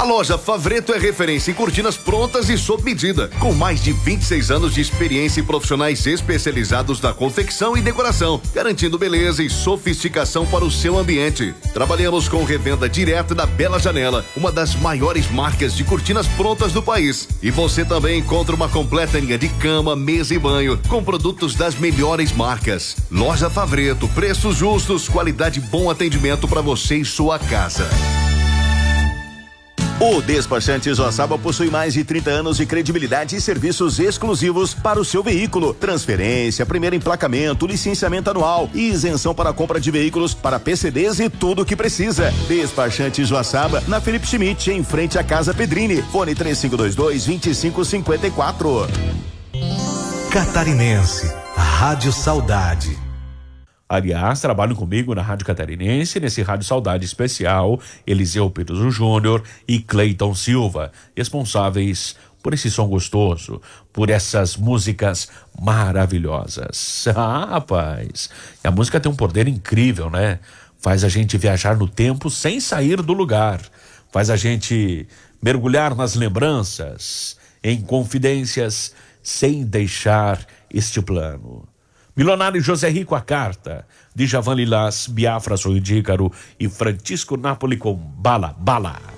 loja Favreto é referência em cortinas prontas e sob medida, com mais de 26 anos de experiência e profissionais especializados na confecção e decoração, garantindo beleza e sofisticação para o seu ambiente. Trabalhamos com revenda direta da Bela Janela, uma das maiores marcas de cortinas prontas do país. E você também encontra uma completa linha de cama, mesa e banho, com produtos das melhores marcas. Loja Favreto, preços justos, qualidade e bom atendimento para você e sua casa. O Despachante Joaçaba possui mais de 30 anos de credibilidade e serviços exclusivos para o seu veículo. Transferência, primeiro emplacamento, licenciamento anual e isenção para a compra de veículos para PCDs e tudo o que precisa. Despachante Joaçaba, na Felipe Schmidt, em frente à Casa Pedrini. Fone 3522-2554. Catarinense, Rádio Saudade. Aliás, trabalham comigo na Rádio Catarinense, nesse Rádio Saudade especial, Eliseu Pedro Júnior e Cleiton Silva, responsáveis por esse som gostoso, por essas músicas maravilhosas. Ah, rapaz, a música tem um poder incrível, né? Faz a gente viajar no tempo sem sair do lugar, faz a gente mergulhar nas lembranças, em confidências, sem deixar este plano. Milionário José Rico, A Carta, Djavan Lilás, Biafra, Sonho de Ícaro e Francisco Napoli com Bala, Bala.